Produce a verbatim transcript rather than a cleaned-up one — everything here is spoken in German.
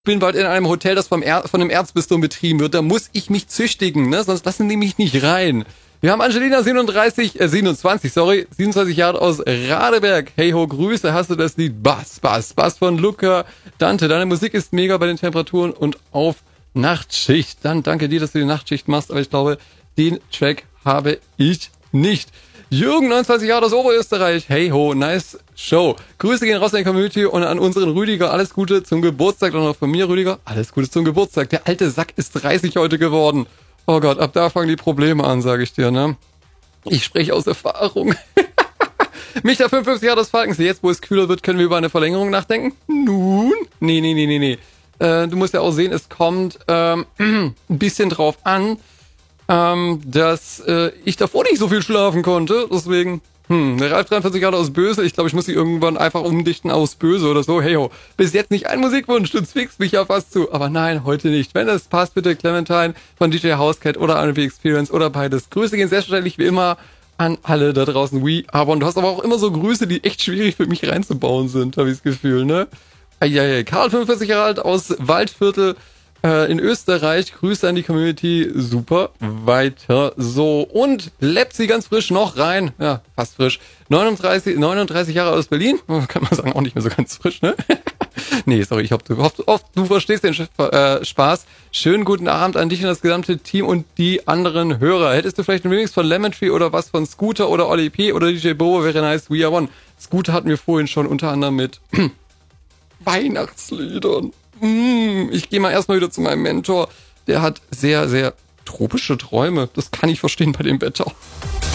bin bald in einem Hotel, das vom er- von einem Erzbistum betrieben wird. Da muss ich mich züchtigen, ne? Sonst lassen die mich nicht rein. Wir haben Angelina siebenunddreißig, äh, siebenundzwanzig, sorry, siebenundzwanzig Jahre aus Radeberg. Hey ho, Grüße, hast du das Lied Bass, Bass, Bass von Luca Dante. Deine Musik ist mega bei den Temperaturen und auf Nachtschicht. Dann danke dir, dass du die Nachtschicht machst, aber ich glaube, den Track habe ich nicht. Jürgen, neunundzwanzig Jahre aus Oberösterreich. Hey ho, nice Show. Grüße gehen raus in die Community und an unseren Rüdiger. Alles Gute zum Geburtstag. Und auch von mir, Rüdiger, alles Gute zum Geburtstag. Der alte Sack ist dreißig heute geworden. Oh Gott, ab da fangen die Probleme an, sage ich dir, ne? Ich spreche aus Erfahrung. Micha, fünfundfünfzig Jahre aus Falkensee. Jetzt, wo es kühler wird, können wir über eine Verlängerung nachdenken? Nun? Nee, nee, nee, nee, nee. Äh, du musst ja auch sehen, es kommt ähm, ein bisschen drauf an, ähm, dass äh, ich davor nicht so viel schlafen konnte. Deswegen, hm, der Ralf dreiundvierzig Jahre aus Böse. Ich glaube, ich muss sie irgendwann einfach umdichten aus Böse oder so. Hey ho, bis jetzt nicht ein Musikwunsch, du zwickst mich ja fast zu. Aber nein, heute nicht. Wenn es passt, bitte Clementine von D J Housecat oder R and B Experience oder beides. Grüße gehen selbstverständlich wie immer an alle da draußen. We are one. Du hast aber auch immer so Grüße, die echt schwierig für mich reinzubauen sind, habe ich das Gefühl, ne? Eieiei. Karl, fünfundvierzig Jahre alt aus Waldviertel äh, in Österreich. Grüße an die Community. Super. Weiter so. Und Lepsi ganz frisch noch rein. Ja, fast frisch. neununddreißig, neununddreißig Jahre aus Berlin. Kann man sagen, auch nicht mehr so ganz frisch, ne? Nee, sorry, ich hoffe, du, hoffe, oft, du verstehst den äh, Spaß. Schönen guten Abend an dich und das gesamte Team und die anderen Hörer. Hättest du vielleicht ein Remix von Lemon Tree oder was von Scooter oder Oli P oder D J Bobo, wäre nice. We are one. Scooter hatten wir vorhin schon unter anderem mit Weihnachtsliedern. Mm, ich gehe mal erstmal wieder zu meinem Mentor. Der hat sehr, sehr tropische Träume. Das kann ich verstehen bei dem Wetter.